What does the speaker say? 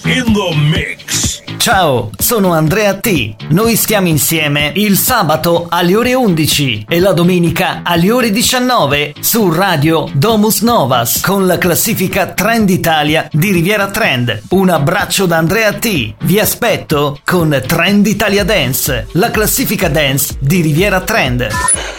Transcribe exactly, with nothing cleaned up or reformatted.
in the mix. Ciao, sono Andrea T. Noi stiamo insieme il sabato alle ore undici e la domenica alle ore diciannove su Radio Domus Novas con la classifica Trend Italia di Riviera Trend. Un abbraccio da Andrea T. Vi aspetto con Trend Italia Dance, la classifica dance di Riviera Trend.